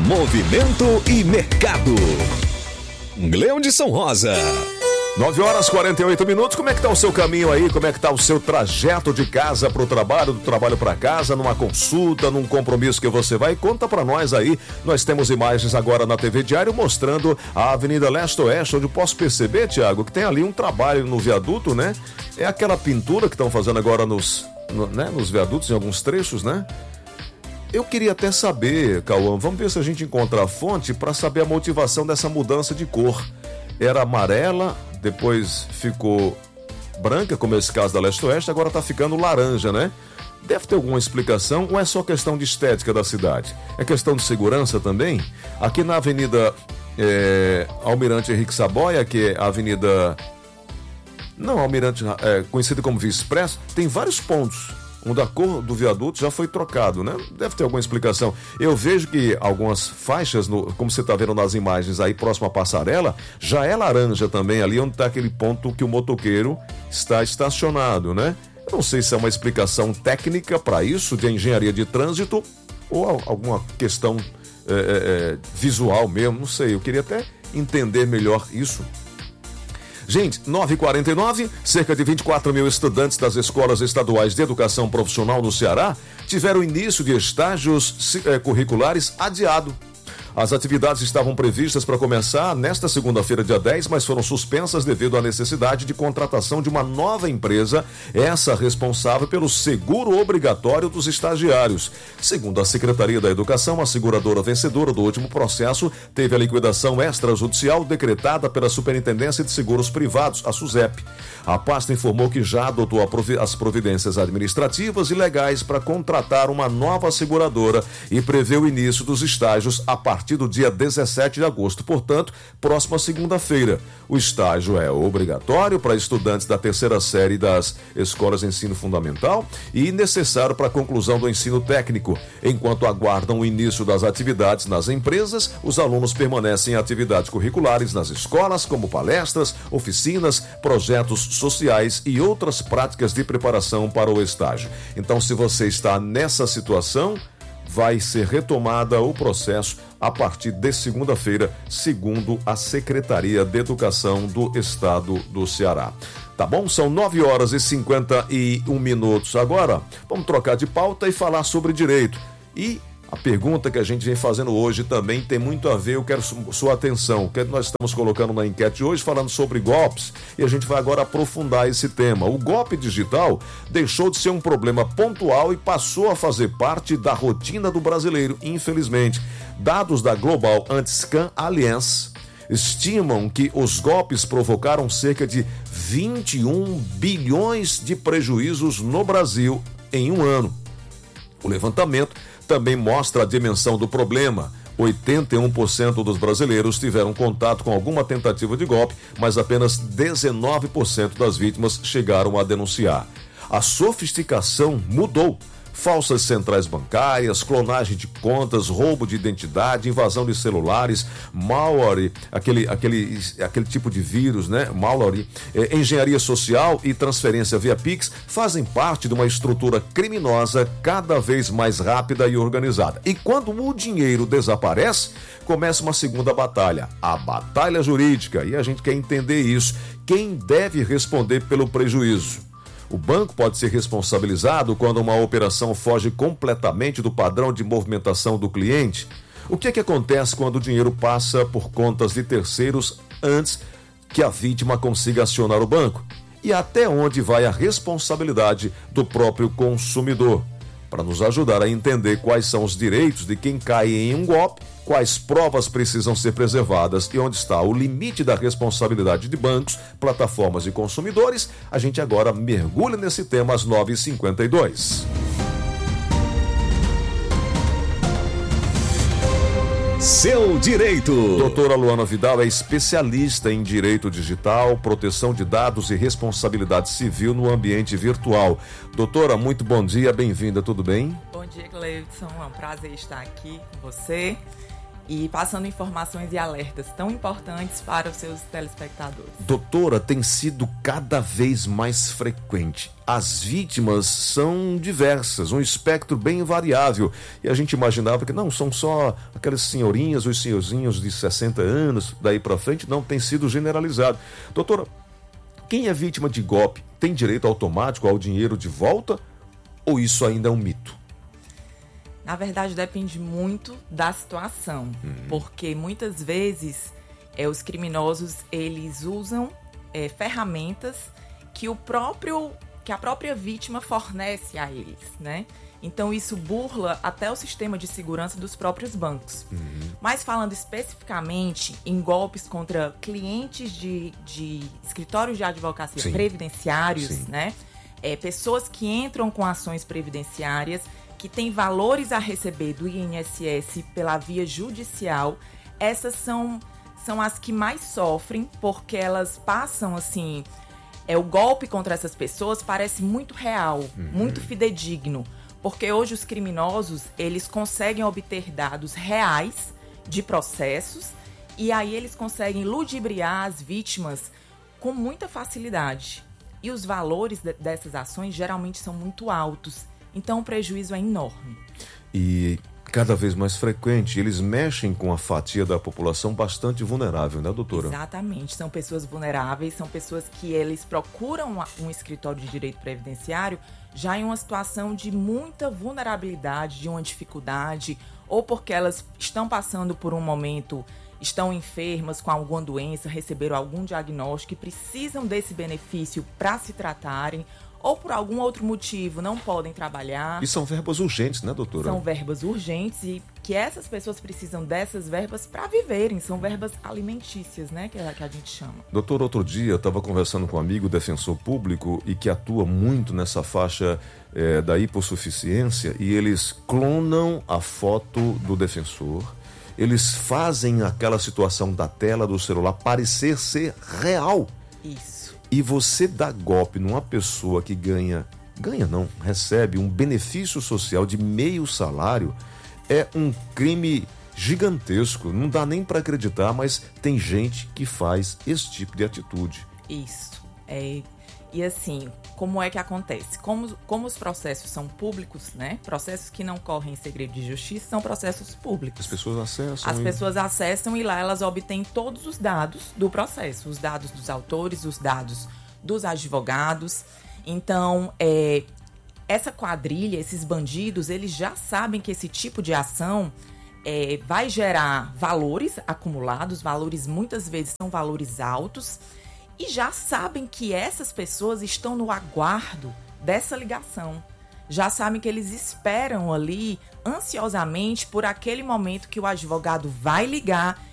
Movimento e mercado. Gleudson Rosa. 9h48. Como é que tá o seu caminho aí? Como é que tá o seu trajeto de casa pro trabalho, do trabalho para casa, numa consulta, num compromisso que você vai? Conta pra nós aí. Nós temos imagens agora na TV Diário mostrando a Avenida Leste-Oeste, onde eu posso perceber, Tiago, que tem ali um trabalho no viaduto, né? É aquela pintura que estão fazendo agora nos viadutos, em alguns trechos, né? Eu queria até saber, Cauã, vamos ver se a gente encontra a fonte para saber a motivação dessa mudança de cor. Era amarela, depois ficou branca, como esse caso da Leste-Oeste, agora tá ficando laranja, né? Deve ter alguma explicação ou é só questão de estética da cidade? É questão de segurança também? Aqui na Avenida Almirante Henrique Saboia, que é a avenida... Não, Almirante, conhecida como Via Expresso, tem vários pontos onde a cor do viaduto já foi trocado, né? Deve ter alguma explicação. Eu vejo que algumas faixas, como você está vendo nas imagens aí, próximo à passarela, já é laranja também, ali onde está aquele ponto que o motoqueiro está estacionado, né? Eu não sei se é uma explicação técnica para isso, de engenharia de trânsito, ou alguma questão visual mesmo, não sei. Eu queria até entender melhor isso. Gente, 9h49, cerca de 24 mil estudantes das escolas estaduais de educação profissional no Ceará tiveram início de estágios curriculares adiado. As atividades estavam previstas para começar nesta segunda-feira, dia 10, mas foram suspensas devido à necessidade de contratação de uma nova empresa, essa responsável pelo seguro obrigatório dos estagiários. Segundo a Secretaria da Educação, a seguradora vencedora do último processo teve a liquidação extrajudicial decretada pela Superintendência de Seguros Privados, a SUSEP. A pasta informou que já adotou as providências administrativas e legais para contratar uma nova seguradora e prevê o início dos estágios a partir do dia 17 de agosto, portanto, próxima segunda-feira. O estágio é obrigatório para estudantes da terceira série das escolas de ensino fundamental e necessário para a conclusão do ensino técnico. Enquanto aguardam o início das atividades nas empresas, os alunos permanecem em atividades curriculares nas escolas, como palestras, oficinas, projetos sociais e outras práticas de preparação para o estágio. Então, se você está nessa situação, vai ser retomada o processo a partir de segunda-feira, segundo a Secretaria de Educação do Estado do Ceará. Tá bom? São 9h51. Agora, vamos trocar de pauta e falar sobre direito. E a pergunta que a gente vem fazendo hoje também tem muito a ver, eu quero sua atenção, que nós estamos colocando na enquete hoje, falando sobre golpes, e a gente vai agora aprofundar esse tema. O golpe digital deixou de ser um problema pontual e passou a fazer parte da rotina do brasileiro, infelizmente. Dados da Global Anti-Scam Alliance estimam que os golpes provocaram cerca de 21 bilhões de prejuízos no Brasil em um ano. O levantamento também mostra a dimensão do problema. 81% dos brasileiros tiveram contato com alguma tentativa de golpe, mas apenas 19% das vítimas chegaram a denunciar. A sofisticação mudou. Falsas centrais bancárias, clonagem de contas, roubo de identidade, invasão de celulares, malware, aquele tipo de vírus, né? Malware, engenharia social e transferência via Pix fazem parte de uma estrutura criminosa cada vez mais rápida e organizada. E quando o dinheiro desaparece, começa uma segunda batalha, a batalha jurídica. E a gente quer entender isso. Quem deve responder pelo prejuízo? O banco pode ser responsabilizado quando uma operação foge completamente do padrão de movimentação do cliente? O que acontece quando o dinheiro passa por contas de terceiros antes que a vítima consiga acionar o banco? E até onde vai a responsabilidade do próprio consumidor? Para nos ajudar a entender quais são os direitos de quem cai em um golpe, quais provas precisam ser preservadas e onde está o limite da responsabilidade de bancos, plataformas e consumidores, a gente agora mergulha nesse tema às 9h52. Seu direito. Doutora Luana Vidal é especialista em direito digital, proteção de dados e responsabilidade civil no ambiente virtual. Doutora, muito bom dia, bem-vinda, tudo bem? Bom dia, Gleudson, é um prazer estar aqui com você e passando informações e alertas tão importantes para os seus telespectadores. Doutora, tem sido cada vez mais frequente. As vítimas são diversas, um espectro bem variável. E a gente imaginava que não, são só aquelas senhorinhas, os senhorzinhos de 60 anos, daí para frente, não, tem sido generalizado. Doutora, quem é vítima de golpe tem direito automático ao dinheiro de volta ou isso ainda é um mito? Na verdade, depende muito da situação, porque muitas vezes os criminosos eles usam ferramentas que a própria vítima fornece a eles, né? Então isso burla até o sistema de segurança dos próprios bancos. Mas falando especificamente em golpes contra clientes de escritórios de advocacia previdenciários, né? Pessoas que entram com ações previdenciárias que têm valores a receber do INSS pela via judicial, essas são as que mais sofrem, porque elas passam, assim, o golpe contra essas pessoas parece muito real, muito fidedigno, porque hoje os criminosos, eles conseguem obter dados reais de processos e aí eles conseguem ludibriar as vítimas com muita facilidade. E os valores dessas ações geralmente são muito altos. Então o prejuízo é enorme. E cada vez mais frequente, eles mexem com a fatia da população bastante vulnerável, né, doutora? Exatamente, são pessoas vulneráveis, são pessoas que eles procuram um escritório de direito previdenciário já em uma situação de muita vulnerabilidade, de uma dificuldade, ou porque elas estão passando por um momento, estão enfermas com alguma doença, receberam algum diagnóstico e precisam desse benefício para se tratarem, ou por algum outro motivo não podem trabalhar. E são verbas urgentes, né, doutora? São verbas urgentes e que essas pessoas precisam dessas verbas para viverem. São verbas alimentícias, né, que a gente chama. Doutor, outro dia eu estava conversando com um amigo defensor público e que atua muito nessa faixa da hipossuficiência, e eles clonam a foto do defensor, eles fazem aquela situação da tela do celular parecer ser real. Isso. E você dá golpe numa pessoa que recebe um benefício social de meio salário, é um crime gigantesco. Não dá nem para acreditar, mas tem gente que faz esse tipo de atitude. Isso. E assim, como é que acontece? Como os processos são públicos, né? Processos que não correm em segredo de justiça são processos públicos. As pessoas acessam. As pessoas acessam e lá elas obtêm todos os dados do processo. Os dados dos autores, os dados dos advogados. Então, essa quadrilha, esses bandidos, eles já sabem que esse tipo de ação vai gerar valores acumulados. Valores muitas vezes são valores altos. E já sabem que essas pessoas estão no aguardo dessa ligação. Já sabem que eles esperam ali ansiosamente por aquele momento que o advogado vai ligar